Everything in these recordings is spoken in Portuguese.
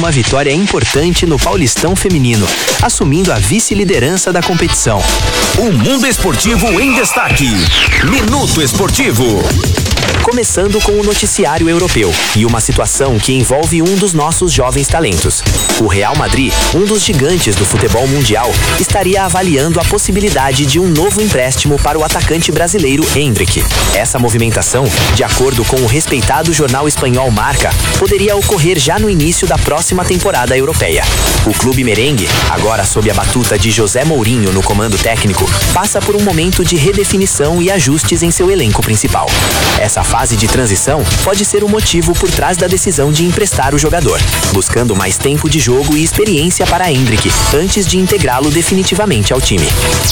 uma vitória importante no Paulistão Feminino, assumindo a vice-liderança da competição. O mundo esportivo em destaque. Minuto Esportivo. Começando com o noticiário europeu e uma situação que envolve um dos nossos jovens talentos. O Real Madrid, um dos gigantes do futebol mundial, estaria avaliando a possibilidade de um novo empréstimo para o atacante brasileiro Endrick. Essa movimentação, de acordo com o respeitado jornal espanhol Marca, poderia ocorrer já no início da próxima temporada europeia. O clube merengue, agora sob a batuta de José Mourinho no comando técnico, passa por um momento de redefinição e ajustes em seu elenco principal. Essa fase de transição pode ser o motivo por trás da decisão de emprestar o jogador, buscando mais tempo de jogo e experiência para Endrick antes de integrá-lo definitivamente ao time.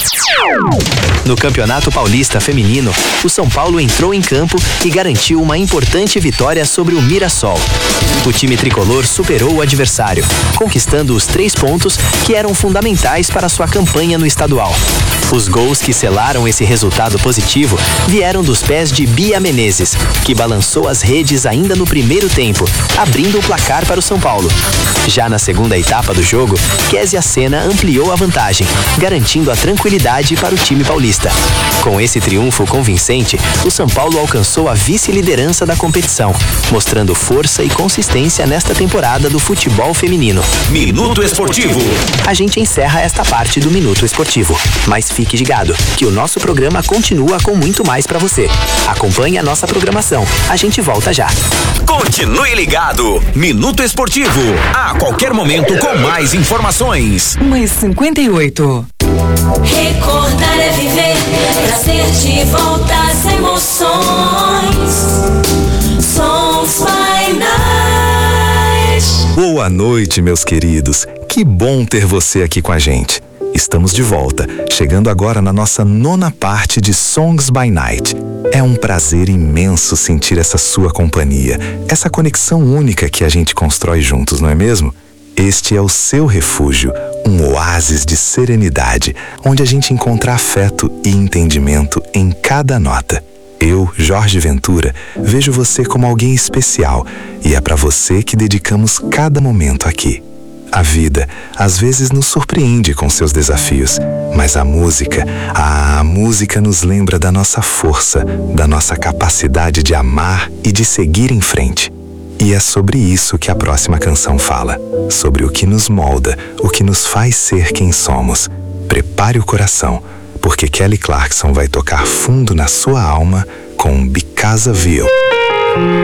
No Campeonato Paulista Feminino, o São Paulo entrou em campo e garantiu uma importante vitória sobre o Mirassol. O time tricolor superou o adversário, conquistando os 3 pontos que eram fundamentais para sua campanha no estadual. Os gols que selaram esse resultado positivo vieram dos pés de Bia Menezes, que balançou as redes ainda no primeiro tempo, abrindo o placar para o São Paulo. Já na segunda etapa do jogo, Kézia Sena ampliou a vantagem, garantindo a tranquilidade para o time paulista. Com esse triunfo convincente, o São Paulo alcançou a vice-liderança da competição, mostrando força e consistência nesta temporada do futebol feminino. Minuto Esportivo. A gente encerra esta parte do Minuto Esportivo, mas fique ligado, que o nosso programa continua com muito mais para você. Acompanhe a nossa programação. A gente volta já. Continue ligado. Minuto Esportivo. A qualquer momento com mais informações. 1h58. Recordar é viver, trazer de volta as emoções. Sons by Night. Boa noite, meus queridos. Que bom ter você aqui com a gente. Estamos de volta, chegando agora na nossa 9ª parte de Songs by Night. É um prazer imenso sentir essa sua companhia, essa conexão única que a gente constrói juntos, não é mesmo? Este é o seu refúgio, um oásis de serenidade, onde a gente encontra afeto e entendimento em cada nota. Eu, Jorge Ventura, vejo você como alguém especial e é para você que dedicamos cada momento aqui. A vida, às vezes, nos surpreende com seus desafios, mas a música nos lembra da nossa força, da nossa capacidade de amar e de seguir em frente. E é sobre isso que a próxima canção fala, sobre o que nos molda, o que nos faz ser quem somos. Prepare o coração, porque Kelly Clarkson vai tocar fundo na sua alma com Because of You.